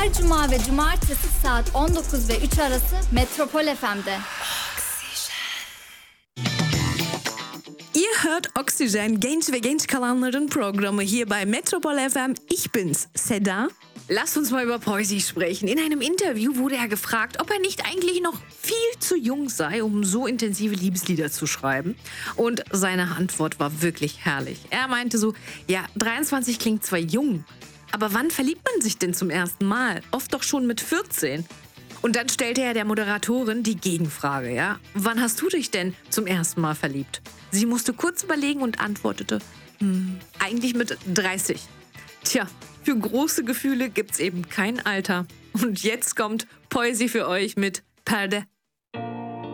Her cuma ve cumartesi saat 19 ve 3 arası Metropol FM'de. Ihr hört Oxygen, genç ve genç kalanların Programme hier bei Metropol FM. Ich bin's, Seda. Lasst uns mal über Poesie sprechen. In einem Interview wurde er gefragt, ob er nicht eigentlich noch viel zu jung sei, um so intensive Liebeslieder zu schreiben. Und seine Antwort war wirklich herrlich. Er meinte so, ja, 23 klingt zwar jung, aber wann verliebt man sich denn zum ersten Mal? Oft doch schon mit 14. Und dann stellte er der Moderatorin die Gegenfrage, ja? Wann hast du dich denn zum ersten Mal verliebt? Sie musste kurz überlegen und antwortete, eigentlich mit 30. Tja, für große Gefühle gibt's eben kein Alter. Und jetzt kommt Poesie für euch mit Perde